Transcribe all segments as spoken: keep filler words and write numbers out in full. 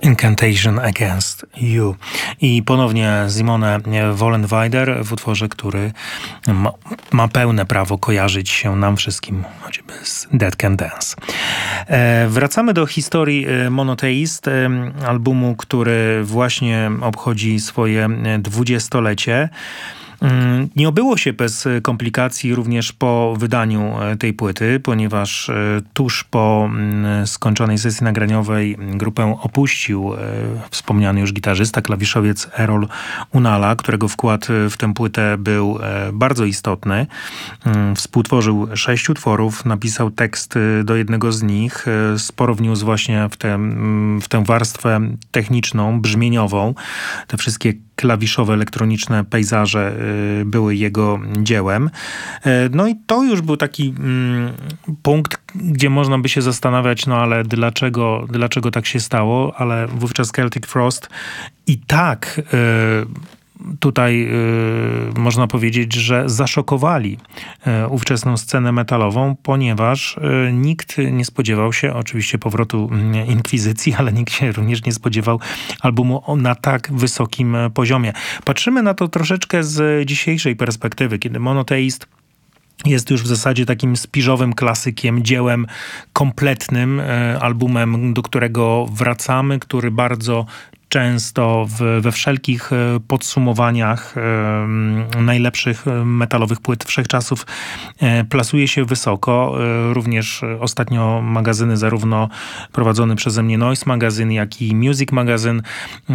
Incantation Against You. I ponownie Simone Wollenweider w utworze, który ma, ma pełne prawo kojarzyć się nam wszystkim, choćby z Dead Can Dance. E, wracamy do historii Monotheist, e, albumu, który właśnie obchodzi swoje dwudziestolecie. Nie obyło się bez komplikacji również po wydaniu tej płyty, ponieważ tuż po skończonej sesji nagraniowej grupę opuścił wspomniany już gitarzysta, klawiszowiec Errol Unala, którego wkład w tę płytę był bardzo istotny. Współtworzył sześć utworów, napisał tekst do jednego z nich, sporo wniósł właśnie w tę, w tę warstwę techniczną, brzmieniową. Te wszystkie klawiszowe, elektroniczne pejzaże były jego dziełem. No i to już był taki mm, punkt, gdzie można by się zastanawiać, no ale dlaczego, dlaczego tak się stało, ale wówczas Celtic Frost i tak y, tutaj y, można powiedzieć, że zaszokowali y, ówczesną scenę metalową, ponieważ y, nikt nie spodziewał się oczywiście powrotu y, inkwizycji, ale nikt się również nie spodziewał albumu na tak wysokim y, poziomie. Patrzymy na to troszeczkę z dzisiejszej perspektywy, kiedy Monotheist jest już w zasadzie takim spiżowym klasykiem, dziełem kompletnym, y, albumem, do którego wracamy, który bardzo często w, we wszelkich podsumowaniach e, najlepszych metalowych płyt wszechczasów e, plasuje się wysoko. E, również ostatnio magazyny, zarówno prowadzony przeze mnie Noise Magazine, jak i Music Magazine e,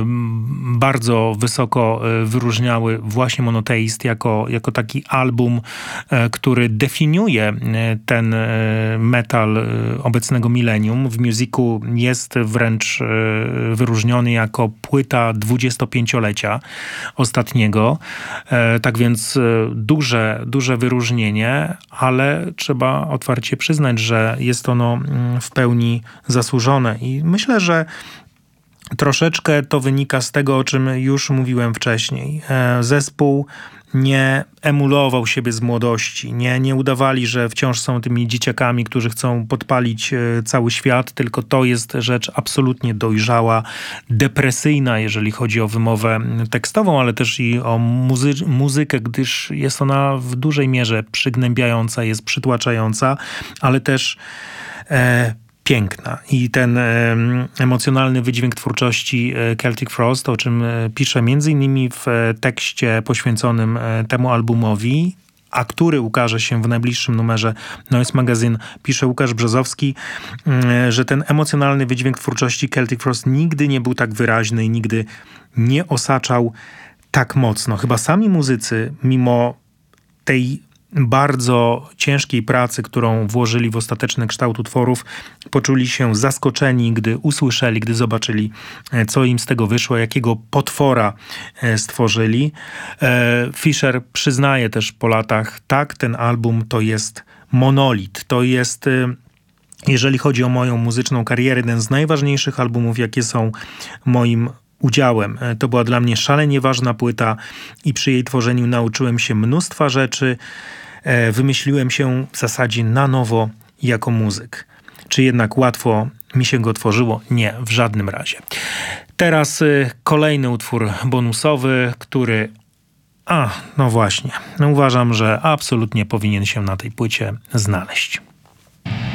bardzo wysoko wyróżniały właśnie Monotheist jako, jako taki album, e, który definiuje ten metal obecnego milenium. W Musicu jest wręcz e, wyróżniony jako płyta dwudziestopięciolecia ostatniego. E, tak więc duże, duże wyróżnienie, ale trzeba otwarcie przyznać, że jest ono w pełni zasłużone. I myślę, że troszeczkę to wynika z tego, o czym już mówiłem wcześniej. E, zespół nie emulował siebie z młodości, nie, nie udawali, że wciąż są tymi dzieciakami, którzy chcą podpalić cały świat, tylko to jest rzecz absolutnie dojrzała, depresyjna, jeżeli chodzi o wymowę tekstową, ale też i o muzy- muzykę, gdyż jest ona w dużej mierze przygnębiająca, jest przytłaczająca, ale też e, piękna. I ten e, emocjonalny wydźwięk twórczości e, Celtic Frost, o czym e, piszę między innymi w e, tekście poświęconym e, temu albumowi, a który ukaże się w najbliższym numerze Noise Magazine, pisze Łukasz Brzozowski, e, że ten emocjonalny wydźwięk twórczości Celtic Frost nigdy nie był tak wyraźny i nigdy nie osaczał tak mocno. Chyba sami muzycy, mimo tej bardzo ciężkiej pracy, którą włożyli w ostateczny kształt utworów, poczuli się zaskoczeni, gdy usłyszeli, gdy zobaczyli, co im z tego wyszło, jakiego potwora stworzyli. Fisher przyznaje też po latach, tak, ten album to jest monolit, to jest, jeżeli chodzi o moją muzyczną karierę, jeden z najważniejszych albumów, jakie są moim udziałem. To była dla mnie szalenie ważna płyta i przy jej tworzeniu nauczyłem się mnóstwa rzeczy. Wymyśliłem się w zasadzie na nowo jako muzyk. Czy jednak łatwo mi się go tworzyło? Nie, w żadnym razie. Teraz kolejny utwór bonusowy, który... A, no właśnie. Uważam, że absolutnie powinien się na tej płycie znaleźć.